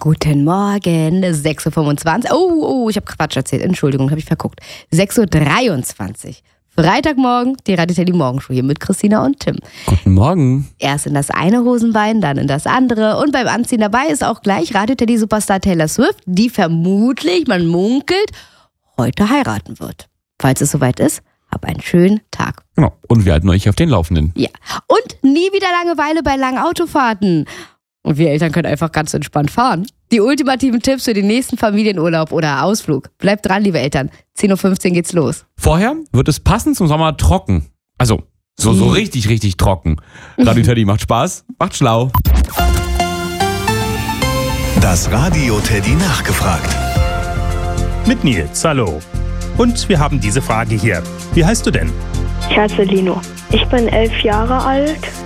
Guten Morgen, 6.25 Uhr. Oh, ich habe Quatsch erzählt. Entschuldigung, habe ich verguckt. 6.23 Uhr. Freitagmorgen, die Radio Teddy Morgenshow hier mit Christina und Tim. Guten Morgen. Erst in das eine Hosenbein, dann in das andere. Und beim Anziehen dabei ist auch gleich Radio Teddy Superstar Taylor Swift, die vermutlich, man munkelt, heute heiraten wird. Falls es soweit ist, hab einen schönen Tag. Genau. Und wir halten euch auf den Laufenden. Ja. Und nie wieder Langeweile bei langen Autofahrten. Und wir Eltern können einfach ganz entspannt fahren. Die ultimativen Tipps für den nächsten Familienurlaub oder Ausflug. Bleibt dran, liebe Eltern. 10.15 Uhr geht's los. Vorher wird es passend zum Sommer trocken. Also, so richtig trocken. Radio Teddy macht Spaß, macht schlau. Das Radio Teddy nachgefragt. Mit Nils, hallo. Und wir haben diese Frage hier. Wie heißt du denn? Ich heiße Lino. Ich bin 11 Jahre alt.